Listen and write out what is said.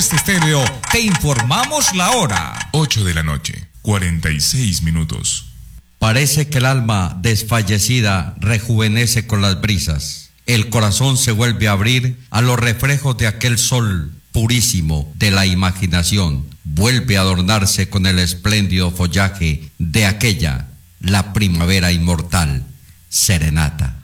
Este Estéreo, te informamos la hora. 8 de la noche, 46 minutos. Parece que el alma desfallecida rejuvenece con las brisas. El corazón se vuelve a abrir a los reflejos de aquel sol purísimo de la imaginación. Vuelve a adornarse con el espléndido follaje de aquella, la primavera inmortal, serenata.